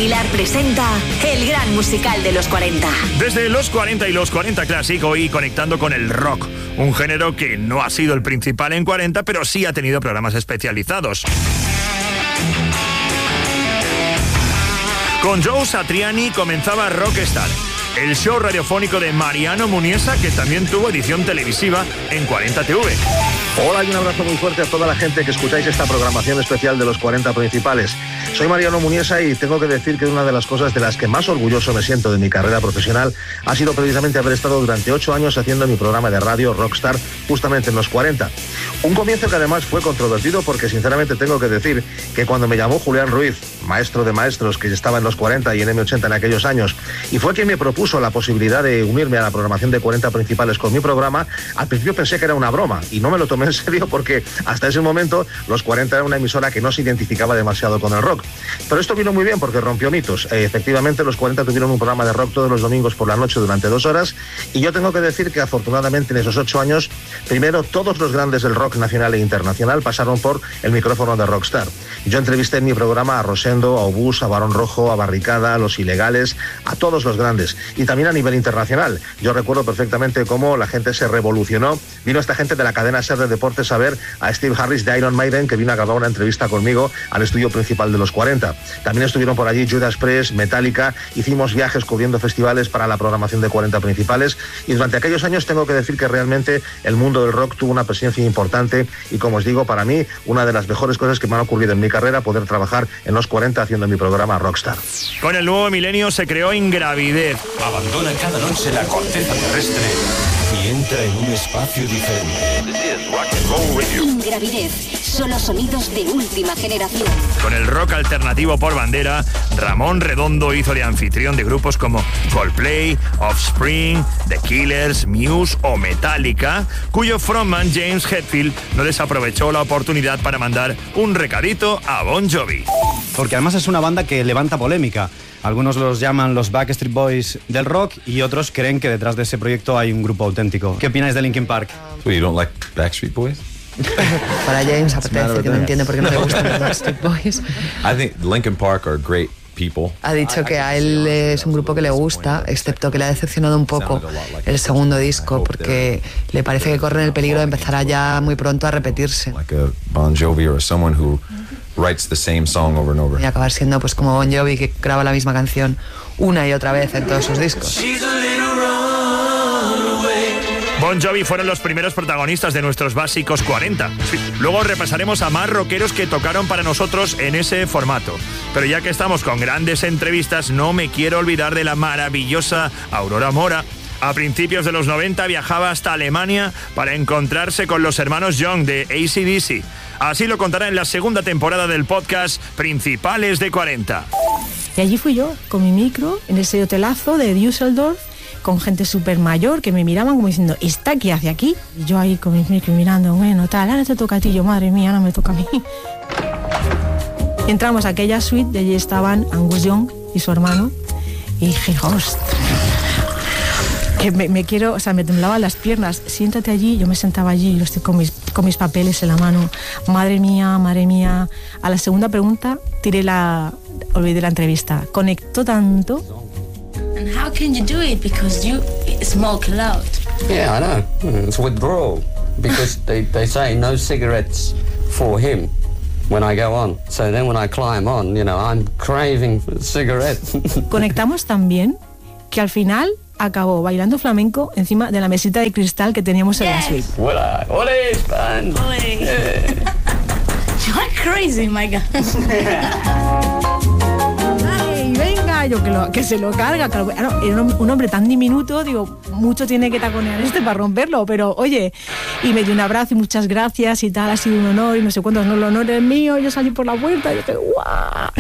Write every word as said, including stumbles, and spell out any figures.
Aguilar presenta el gran musical de los cuarenta. Desde los cuarenta y los cuarenta Classic, hoy conectando con el rock, un género que no ha sido el principal en cuarenta, pero sí ha tenido programas especializados. Con Joe Satriani comenzaba Rockstar, el show radiofónico de Mariano Muniesa, que también tuvo edición televisiva en cuarenta T V. Hola y un abrazo muy fuerte a toda la gente que escucháis esta programación especial de los cuarenta principales. Soy Mariano Muniesa y tengo que decir que una de las cosas de las que más orgulloso me siento de mi carrera profesional ha sido precisamente haber estado durante ocho años haciendo mi programa de radio Rockstar justamente en los cuarenta. Un comienzo que además fue controvertido porque sinceramente tengo que decir que cuando me llamó Julián Ruiz, maestro de maestros que estaba en los cuarenta y en eme ochenta en aquellos años, y fue quien me propuso la posibilidad de unirme a la programación de cuarenta principales con mi programa, al principio pensé que era una broma y no me lo tomé en serio porque hasta ese momento los cuarenta era una emisora que no se identificaba demasiado con el rock. Pero esto vino muy bien porque rompió mitos. Eh, efectivamente los cuarenta tuvieron un programa de rock todos los domingos por la noche durante dos horas y yo tengo que decir que afortunadamente en esos ocho años, primero todos los grandes del rock nacional e internacional pasaron por el micrófono de Rockstar. Yo entrevisté en mi programa a Rosendo, a Obús, a Barón Rojo, a Barricada, a Los Ilegales, a todos los grandes. Y también a nivel internacional. Yo recuerdo perfectamente cómo la gente se revolucionó. Vino esta gente de la cadena SER de Deportes a ver a Steve Harris de Iron Maiden, que vino a grabar una entrevista conmigo al estudio principal de los cuarenta. También estuvieron por allí Judas Priest, Metallica. Hicimos viajes cubriendo festivales para la programación de cuarenta principales. Y durante aquellos años tengo que decir que realmente el mundo del rock tuvo una presencia importante. Y como os digo, para mí, una de las mejores cosas que me han ocurrido en mi carrera, poder trabajar en los cuarenta haciendo mi programa Rockstar. Con el nuevo milenio se creó Ingravidez. Abandona cada noche la corteza terrestre y entra en un espacio diferente. Ingravidez, solo sonidos de última generación. Con el rock alternativo por bandera, Ramón Redondo hizo de anfitrión de grupos como Coldplay, Offspring, The Killers, Muse o Metallica, cuyo frontman James Hetfield no desaprovechó la oportunidad para mandar un recadito a Bon Jovi. Porque además es una banda que levanta polémica. Algunos los llaman los Backstreet Boys del rock y otros creen que detrás de ese proyecto hay un grupo auténtico. ¿Qué opináis de Linkin Park? So you don't like Backstreet Boys? Para James apetece, que no entiende por qué no le gustan los Backstreet Boys. I think Linkin Park are great people. Ha dicho que a él es un grupo que le gusta, excepto que le ha decepcionado un poco el segundo disco, porque le parece que corren el peligro de empezar ya muy pronto a repetirse. Like a Bon Jovi or someone who writes the same song over and over. Y acabar siendo pues como Bon Jovi, que graba la misma canción una y otra vez en todos sus discos. Bon Jovi fueron los primeros protagonistas de nuestros básicos cuarenta. Sí. Luego repasaremos a más rockeros que tocaron para nosotros en ese formato. Pero ya que estamos con grandes entrevistas, no me quiero olvidar de la maravillosa Aurora Mora. A principios de los noventa viajaba hasta Alemania para encontrarse con los hermanos Young de A C D C. Así lo contará en la segunda temporada del podcast Principales de cuarenta. Y allí fui yo, con mi micro, en ese hotelazo de Düsseldorf, con gente súper mayor que me miraban como diciendo, ¿esta qué hace aquí? Y yo ahí con mi micro mirando, bueno, tal, ahora te toca a ti. Yo, madre mía, ahora me toca a mí. Y entramos a aquella suite, de allí estaban Angus Young y su hermano, y dije, hostia, que me, me quiero, o sea, me temblaban las piernas. Siéntate allí, yo me sentaba allí, yo estoy con mis, con mis papeles en la mano. Madre mía, madre mía. A la segunda pregunta tiré la, olvidé la entrevista. Conectó tanto. And how can you do it? Because you smoke a lot. Yeah, I know. It's withdrawal. Because they, they say no cigarettes for him when I go on. So then when I climb on, you know, I'm craving for a cigarette. Conectamos tan bien que al final acabó bailando flamenco encima de la mesita de cristal que teníamos en la suite. Hola, hola, Span. Yeah. You're crazy, my God. Ay, venga, yo que, lo, que se lo carga. Que lo, era un, un hombre tan diminuto, digo, mucho tiene que taconear este para romperlo, pero oye, y me dio un abrazo y muchas gracias y tal, ha sido un honor y no sé cuántos, no, el honor es mío, yo salí por la puerta y dije, ¡guau!